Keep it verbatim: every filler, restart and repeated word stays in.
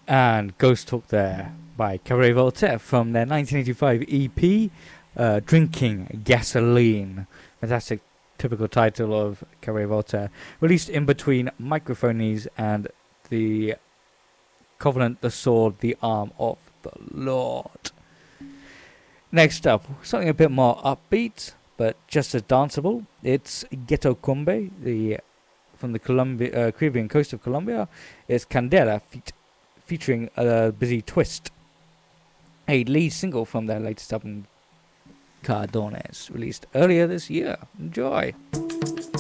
And Ghost Talk there by Cabaret Voltaire from their nineteen eighty-five E P, uh, Drinking Gasoline. Fantastic, typical title of Cabaret Voltaire. Released in between Microphonies and the Covenant, the Sword, the Arm of the Lord. Next up, something a bit more upbeat, but just as danceable. It's Ghetto Combe, the from the Colombia, uh, Caribbean coast of Colombia. It's Candela feat, featuring a busy twist, a lead single from their latest album, Cardones, released earlier this year. Enjoy.